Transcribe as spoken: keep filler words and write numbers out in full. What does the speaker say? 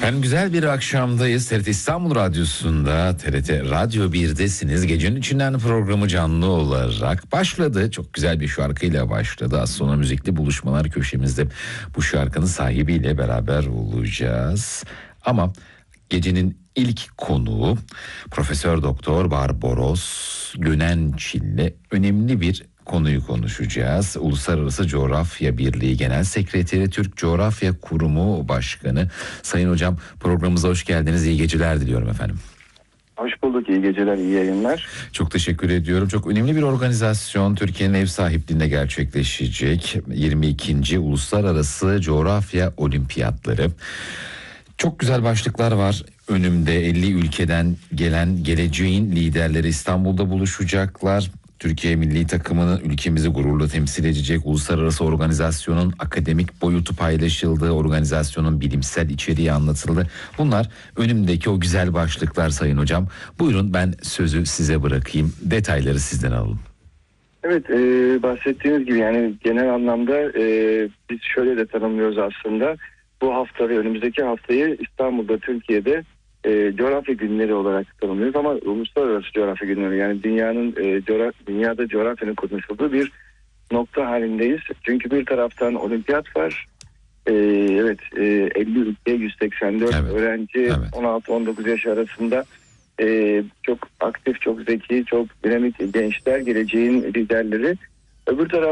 Efendim güzel bir akşamdayız. T R T İstanbul Radyosu'nda, T R T Radyo bir'desiniz. Gecenin içinden programı canlı olarak başladı. Çok güzel bir şarkıyla başladı. Az sonra müzikli buluşmalar köşemizde bu şarkının sahibiyle beraber olacağız. Ama gecenin ilk konuğu Profesör Doktor Barbaros Gönençil'le önemli bir konuyu konuşacağız. Uluslararası Coğrafya Birliği Genel Sekreteri, Türk Coğrafya Kurumu Başkanı. Sayın Hocam, programımıza hoş geldiniz. İyi geceler diliyorum efendim. Hoş bulduk. İyi geceler, iyi yayınlar. Çok teşekkür ediyorum. Çok önemli bir organizasyon Türkiye'nin ev sahipliğinde gerçekleşecek. yirmi ikinci Uluslararası Coğrafya Olimpiyatları. Çok güzel başlıklar var. Önümde elli ülkeden gelen geleceğin liderleri İstanbul'da buluşacaklar. Türkiye milli takımını ülkemizi gururla temsil edecek uluslararası organizasyonun akademik boyutu paylaşıldı. Organizasyonun bilimsel içeriği anlatıldı. Bunlar önümdeki o güzel başlıklar Sayın Hocam. Buyurun, ben sözü size bırakayım. Detayları sizden alalım. Evet, e, bahsettiğiniz gibi yani genel anlamda e, biz şöyle de tanımlıyoruz aslında. Bu hafta ve önümüzdeki haftayı İstanbul'da, Türkiye'de e, coğrafya günleri olarak tanımlıyoruz ama uluslararası coğrafya günleri, yani dünyanın e, coğraf- dünyada coğrafyanın konuşulduğu bir nokta halindeyiz. Çünkü bir taraftan olimpiyat var. E, evet, e, elli ülke, yüz seksen dört Evet, öğrenci, evet. on altı on dokuz yaş arasında e, çok aktif, çok zeki, çok dinamik gençler, geleceğin liderleri. Öbür taraf